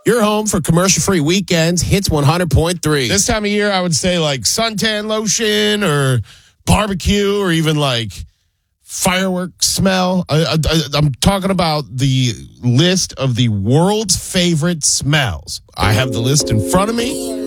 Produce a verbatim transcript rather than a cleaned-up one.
Your home for commercial-free weekends, Hits one hundred point three. This time of year, I would say like suntan lotion or barbecue or even like fireworks smell. I, I, I'm talking about the list of the world's favorite smells. I have the list in front of me.